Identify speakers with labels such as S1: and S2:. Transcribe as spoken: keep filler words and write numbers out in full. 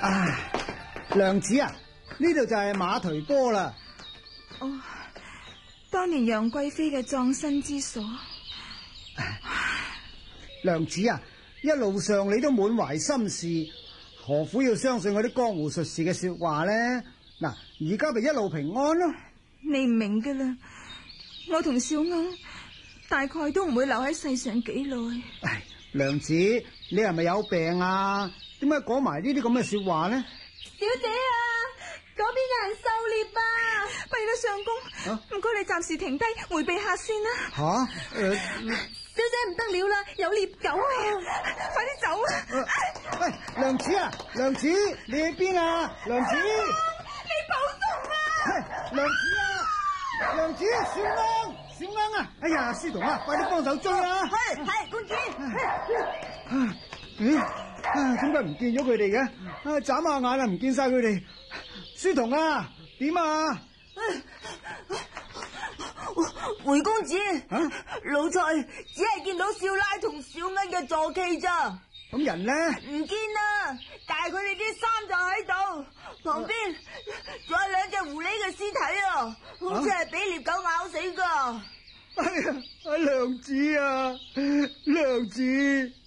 S1: 啊，娘子啊，呢度就係馬忒坡啦。
S2: 哦，當年楊貴妃嘅葬身之所。
S1: 娘子啊，一路上你都滿懷心事，何苦要相信嗰啲江湖術士嘅說話呢？嗱，而家咪一路平安咯。
S2: 你唔明噶啦，我同小歐大概都唔會留喺世上幾耐。
S1: 唉，娘子，你係咪有病啊？點解講埋呢啲咁嘅說話呢？
S3: 小姐啊，嗰邊有人狩獵啊！
S2: 弊啦，相公，唔該你暫時停低，回避下先啦。
S1: 吓、啊，誒、呃，
S3: 小姐唔得了啦，有獵狗啊！
S2: 快啲走啊！
S1: 呃、喂，娘子啊，娘子，你喺邊啊？娘子，
S2: 你保重啊！
S1: 喂，娘子啊，娘子，小安，小安啊！哎呀，書童啊，快啲幫手追啦！
S3: 係係，公主。
S1: 啊，咦？啊，點解唔見咗佢哋嘅？啊，眨下眼啊，唔見晒佢哋。書童啊，點啊？
S3: 回公子，
S1: 啊，
S3: 老蔡只係見到少奶同小恩嘅坐騎咋，
S1: 咁人呢？
S3: 唔見啦。但係佢哋啲衫就喺度，旁邊仲有兩隻狐狸嘅屍體啊，好似係俾獵狗咬死噶。
S1: 哎呀，阿娘子啊，娘子。